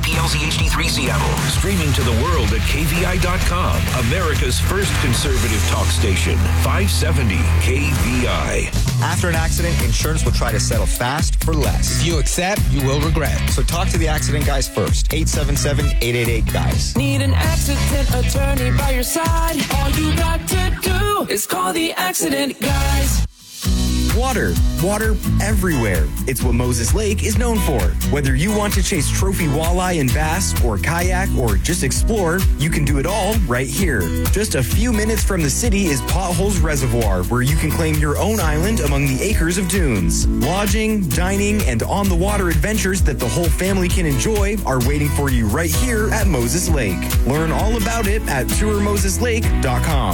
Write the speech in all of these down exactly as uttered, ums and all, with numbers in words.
P L Z H D three Seattle. Streaming to the world at K V I dot com. America's first conservative talk station. five seventy K V I. After an accident, insurance will try to settle fast for less. If you accept, you will regret. So talk to the accident guys first. eight seven seven, eight eight eight, guys. Need an accident attorney by your side? All you got to do is call the accident guys. Water. Water everywhere. It's what Moses Lake is known for. Whether you want to chase trophy walleye and bass, or kayak, or just explore, you can do it all right here. Just a few minutes from the city is Potholes Reservoir, where you can claim your own island among the acres of dunes. Lodging, dining, and on-the-water adventures that the whole family can enjoy are waiting for you right here at Moses Lake. Learn all about it at tour moses lake dot com.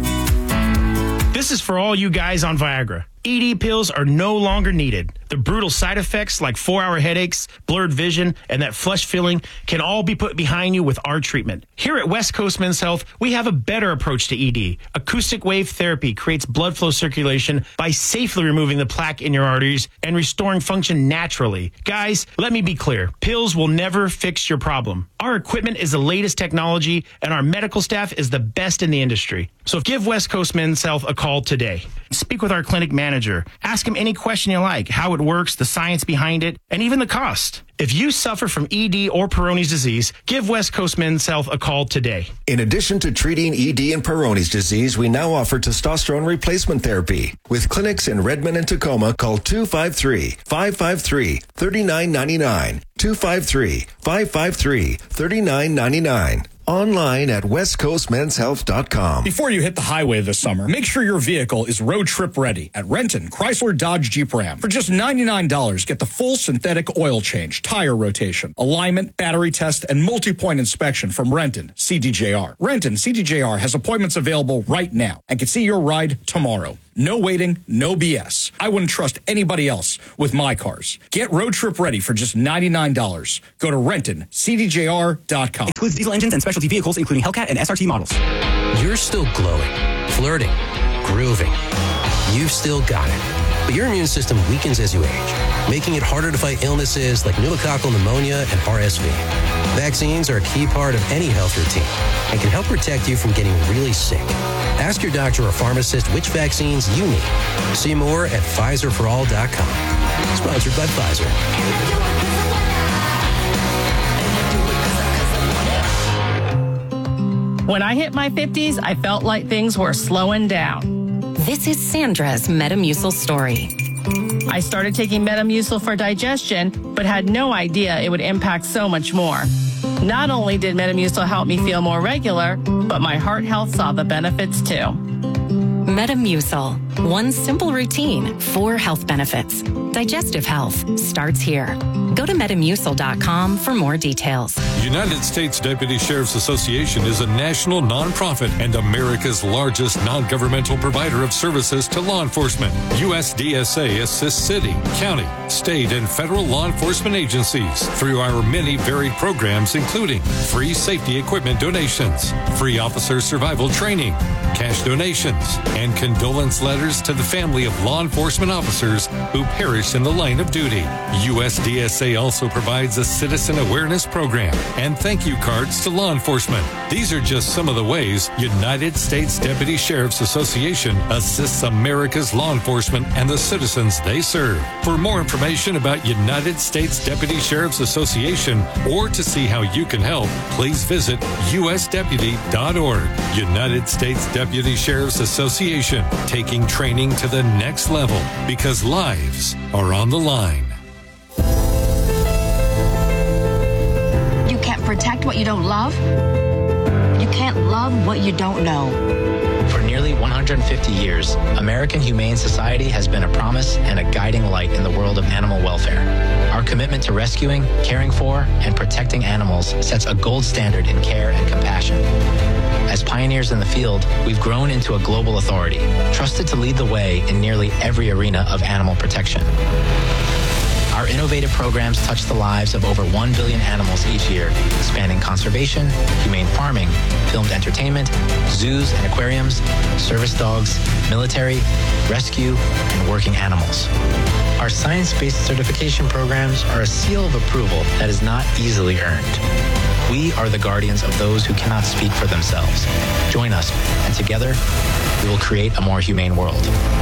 This is for all you guys on Viagra. E D pills are no longer needed. The brutal side effects like four-hour headaches, blurred vision, and that flush feeling can all be put behind you with our treatment. Here at West Coast Men's Health, we have a better approach to E D. Acoustic wave therapy creates blood flow circulation by safely removing the plaque in your arteries and restoring function naturally. Guys, let me be clear. Pills will never fix your problem. Our equipment is the latest technology, and our medical staff is the best in the industry. So give West Coast Men's Health a call today. Speak with our clinic manager. Ask him any question you like, how it works, the science behind it, and even the cost. If you suffer from E D or Peyronie's disease, give West Coast Men's Health a call today. In addition to treating E D and Peyronie's disease, we now offer testosterone replacement therapy. With clinics in Redmond and Tacoma, call two five three, five five three, three nine nine nine, two five three, five five three, three nine nine nine. Online at west coast men's health dot com. Before you hit the highway this summer, make sure your vehicle is road trip ready at Renton Chrysler Dodge Jeep Ram. For just ninety-nine dollars, get the full synthetic oil change, tire rotation, alignment, battery test, and multi-point inspection from Renton C D J R. Renton C D J R has appointments available right now and can see your ride tomorrow. No waiting, no B S. I wouldn't trust anybody else with my cars. Get road trip ready for just ninety-nine dollars. Go to renton c d j r dot com. Excludes diesel engines and specialty vehicles, including Hellcat and S R T models. You're still glowing, flirting, grooving. You've still got it. But your immune system weakens as you age, making it harder to fight illnesses like pneumococcal pneumonia and R S V. Vaccines are a key part of any health routine and can help protect you from getting really sick. Ask your doctor or pharmacist which vaccines you need. See more at pfizer for all dot com. Sponsored by Pfizer. When I hit my fifties, I felt like things were slowing down. This is Sandra's Metamucil story. I started taking Metamucil for digestion, but had no idea it would impact so much more. Not only did Metamucil help me feel more regular, but my heart health saw the benefits too. Metamucil. One simple routine, four health benefits. Digestive health starts here. Go to metamucil dot com for more details. United States Deputy Sheriff's Association is a national nonprofit and America's largest non-governmental provider of services to law enforcement. U S D S A assists city, county, state, and federal law enforcement agencies through our many varied programs, including free safety equipment donations, free officer survival training, cash donations, and condolence letters to the family of law enforcement officers who perish in the line of duty. U S D S A also provides a citizen awareness program and thank you cards to law enforcement. These are just some of the ways United States Deputy Sheriff's Association assists America's law enforcement and the citizens they serve. For more information about United States Deputy Sheriff's Association or to see how you can help, please visit u s deputy dot org. United States Deputy Sheriff's Association, taking training to the next level because lives are on the line. You can't protect what you don't love. You can't love what you don't know. For nearly one hundred fifty years, American Humane Society has been a promise and a guiding light in the world of animal welfare. Our commitment to rescuing, caring for, and protecting animals sets a gold standard in care and compassion. As pioneers in the field, we've grown into a global authority, trusted to lead the way in nearly every arena of animal protection. Our innovative programs touch the lives of over one billion animals each year, spanning conservation, humane farming, filmed entertainment, zoos and aquariums, service dogs, military, rescue, and working animals. Our science-based certification programs are a seal of approval that is not easily earned. We are the guardians of those who cannot speak for themselves. Join us, and together, we will create a more humane world.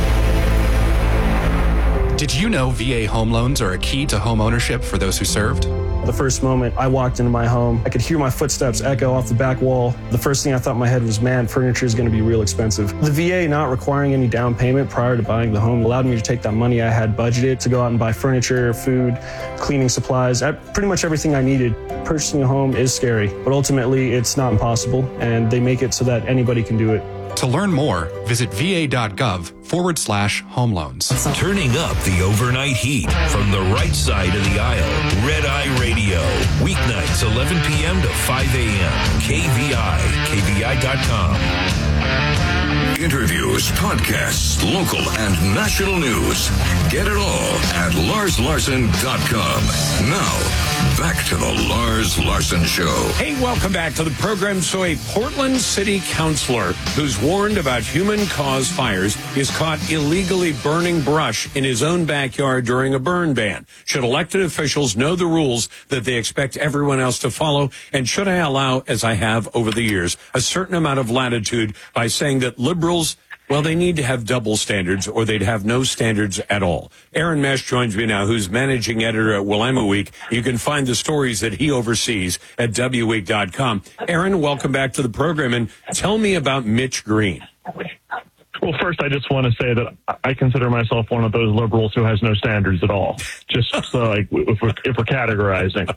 Did you know V A home loans are a key to home ownership for those who served? The first moment I walked into my home, I could hear my footsteps echo off the back wall. The first thing I thought in my head was, man, furniture is going to be real expensive. The V A not requiring any down payment prior to buying the home allowed me to take that money I had budgeted to go out and buy furniture, food, cleaning supplies, pretty much everything I needed. Purchasing a home is scary, but ultimately it's not impossible, and they make it so that anybody can do it. To learn more, visit va.gov forward slash home loans. Turning up the overnight heat from the right side of the aisle. Red Eye Radio. Weeknights, eleven p.m. to five a.m. K V I, K V I dot com. Interviews, podcasts, local and national news. Get it all at lars larson dot com. Now, back to the Lars Larson Show. Hey, welcome back to the program. So a Portland City councilor who's warned about human-caused fires is caught illegally burning brush in his own backyard during a burn ban. Should elected officials know the rules that they expect everyone else to follow? And should I allow, as I have over the years, a certain amount of latitude by saying that liberals, well, they need to have double standards or they'd have no standards at all? Aaron Mesh joins me now, who's managing editor at Willamette Week. You can find the stories that he oversees at W week dot com. Aaron, welcome back to the program, and tell me about Mitch Green. Well, first, I just want to say that I consider myself one of those liberals who has no standards at all, just so like if we're, if we're categorizing.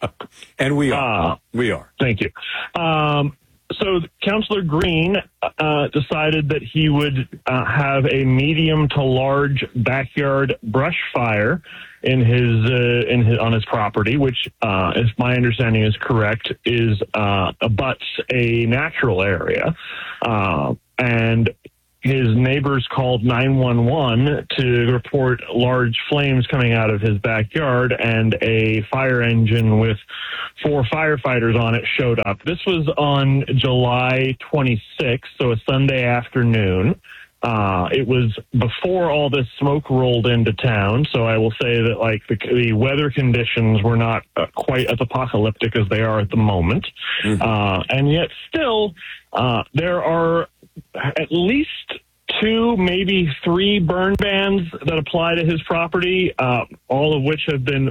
And we are. Uh, we are. Thank you. Um, So Councilor Green uh, decided that he would uh, have a medium to large backyard brush fire in his uh, in his on his property, which, uh, if my understanding is correct, is uh, abuts a natural area, uh, and his neighbors called nine one one to report large flames coming out of his backyard, and a fire engine with four firefighters on it showed up. This was on July twenty-sixth, so a Sunday afternoon. Uh, it was before all this smoke rolled into town, so I will say that like the, the weather conditions were not uh, quite as apocalyptic as they are at the moment. Mm-hmm. Uh, and yet still, uh, there are at least two, maybe three burn bans that apply to his property, uh, all of which have been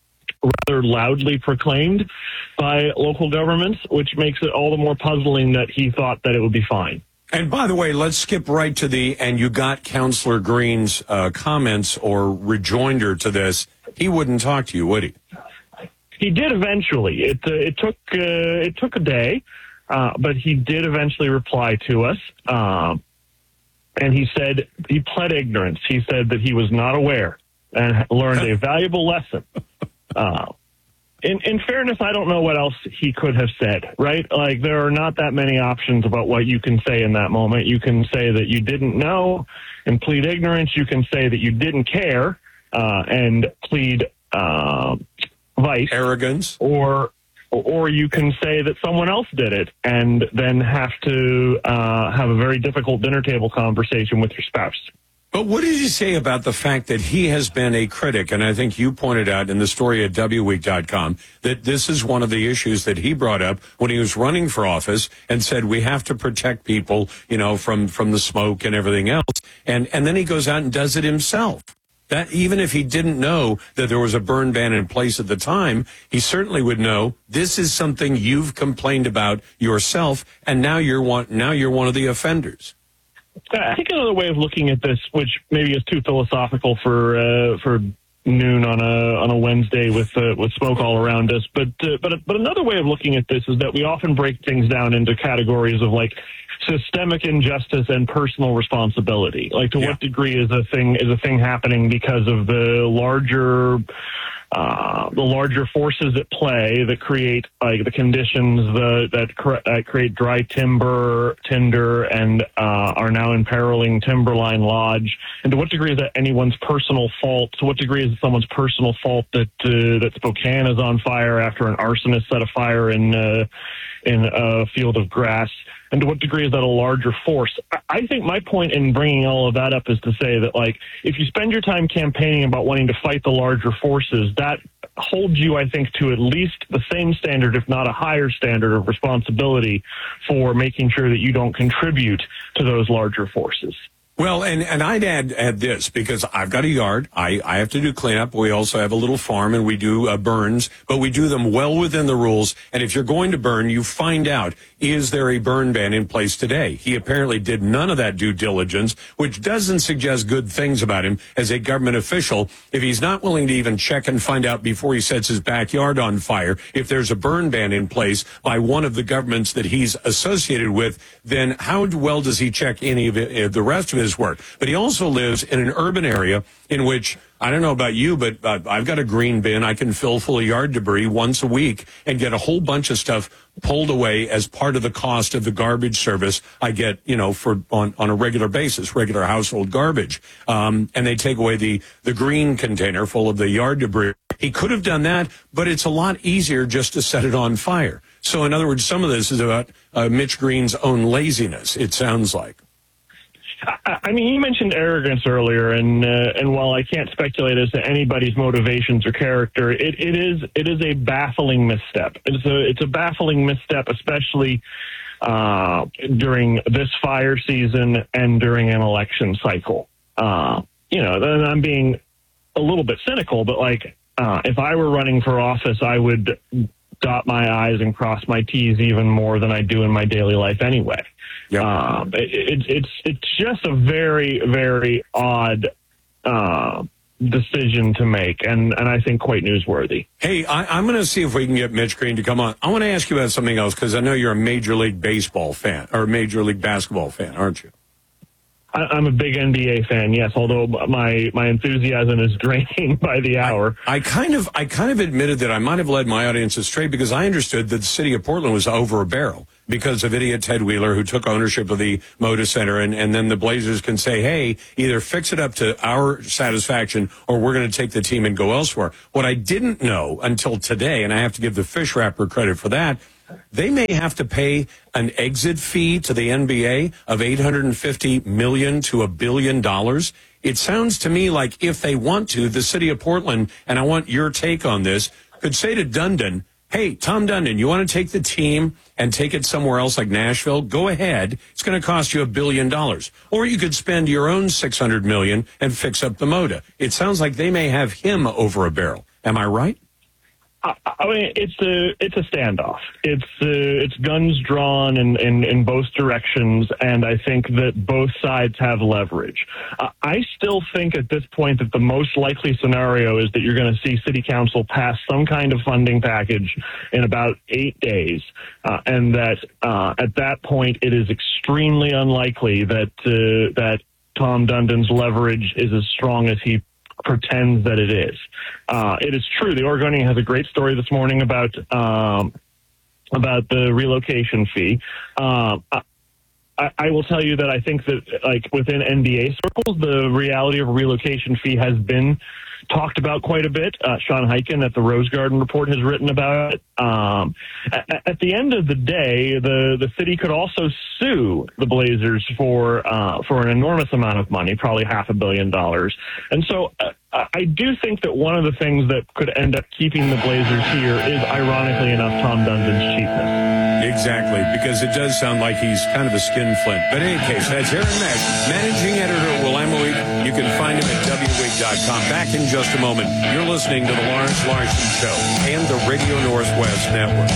rather loudly proclaimed by local governments, which makes it all the more puzzling that he thought that it would be fine. And by the way, let's skip right to the, and you got Councilor Green's uh, comments or rejoinder to this. He wouldn't talk to you, would he? He did eventually. It uh, it took uh, it took a day, uh, but he did eventually reply to us. Um, and he said he pled ignorance. He said that he was not aware and learned a valuable lesson. Uh, in, in fairness, I don't know what else he could have said, right? Like, there are not that many options about what you can say in that moment. You can say that you didn't know and plead ignorance. You can say that you didn't care uh, and plead uh, vice. Arrogance. Or or you can say that someone else did it and then have to uh, have a very difficult dinner table conversation with your spouse. But what did he say about the fact that he has been a critic? And I think you pointed out in the story at W week dot com that this is one of the issues that he brought up when he was running for office and said, we have to protect people, you know, from, from the smoke and everything else. And, and then he goes out and does it himself. That even if he didn't know that there was a burn ban in place at the time, he certainly would know this is something you've complained about yourself. And now you're one, now you're one of the offenders. I think another way of looking at this, which maybe is too philosophical for uh, for noon on a on a Wednesday with uh, with smoke all around us, but uh, but but another way of looking at this is that we often break things down into categories of like systemic injustice and personal responsibility. Like, to yeah. what degree is a thing is a thing happening because of the larger uh, the larger forces at play that create like the conditions the, that cre- uh, create dry timber, tinder, and uh, are now imperiling Timberline Lodge? And to what degree is that anyone's personal fault? To what degree is it someone's personal fault that uh, that Spokane is on fire after an arsonist set a fire in uh, in a field of grass? And to what degree is that a larger force? I think my point in bringing all of that up is to say that, like, if you spend your time campaigning about wanting to fight the larger forces, that holds you, I think, to at least the same standard, if not a higher standard of responsibility for making sure that you don't contribute to those larger forces. Well, and, and I'd add, add this, because I've got a yard. I, I have to do cleanup. We also have a little farm, and we do uh, burns, but we do them well within the rules. And if you're going to burn, you find out, is there a burn ban in place today? He apparently did none of that due diligence, which doesn't suggest good things about him as a government official. If he's not willing to even check and find out before he sets his backyard on fire if there's a burn ban in place by one of the governments that he's associated with, then how well does he check any of it, the rest of his work? But he also lives in an urban area in which, I don't know about you, but uh, I've got a green bin I can fill full of yard debris once a week and get a whole bunch of stuff pulled away as part of the cost of the garbage service I get, you know, for on, on a regular basis, regular household garbage. Um, and they take away the, the green container full of the yard debris. He could have done that, but it's a lot easier just to set it on fire. So in other words, some of this is about uh, Mitch Green's own laziness, it sounds like. I mean, you mentioned arrogance earlier, and uh, and while I can't speculate as to anybody's motivations or character, it, it is it is a baffling misstep. It's a it's a baffling misstep, especially uh, during this fire season and during an election cycle. Uh, you know, and I'm being a little bit cynical, but like uh, if I were running for office, I would dot my I's and cross my T's even more than I do in my daily life anyway. Yep. Um, it, it, it's it's just a very, very odd uh, decision to make, and, and I think quite newsworthy. Hey, I, I'm going to see if we can get Mitch Green to come on. I want to ask you about something else, because I know you're a Major League Baseball fan, or a Major League Basketball fan, aren't you? I, I'm a big N B A fan, yes, although my, my enthusiasm is draining by the hour. I, I kind of I kind of admitted that I might have led my audience astray, because I understood that the city of Portland was over a barrel because of idiot Ted Wheeler, who took ownership of the Moda Center, and, and then the Blazers can say, hey, either fix it up to our satisfaction or we're going to take the team and go elsewhere. What I didn't know until today, and I have to give the fish wrapper credit for that, they may have to pay an exit fee to the N B A of eight hundred fifty million dollars to a billion dollars. It sounds to me like if they want to, the city of Portland, and I want your take on this, could say to Dundon, hey, Tom Dundon, you want to take the team and take it somewhere else like Nashville? Go ahead. It's going to cost you a billion dollars. Or you could spend your own six hundred million dollars and fix up the Moda. It sounds like they may have him over a barrel. Am I right? I mean, it's a it's a standoff. It's uh, it's guns drawn in, in, in both directions, and I think that both sides have leverage. Uh, I still think at this point that the most likely scenario is that you're going to see City Council pass some kind of funding package in about eight days, uh, and that uh, at that point it is extremely unlikely that uh, that Tom Dundon's leverage is as strong as he pretends that it is. Uh, it is true. The Oregonian has a great story this morning about um, about the relocation fee. Um, I, I will tell you that I think that, like, within N B A circles, the reality of a relocation fee has been talked about quite a bit. Uh, Sean Hyken at the Rose Garden Report has written about it. Um, at, at the end of the day, the, the city could also sue the Blazers for uh, for an enormous amount of money, probably half a billion dollars. And so uh, I do think that one of the things that could end up keeping the Blazers here is, ironically enough, Tom Dundon's cheapness. Exactly, because it does sound like he's kind of a skinflint. But in any case, that's Aaron Mesh, managing editor at Willamette Week. You can find him at W week dot com. Back in just a moment. You're listening to the Lawrence Larson Show and the Radio Northwest Network.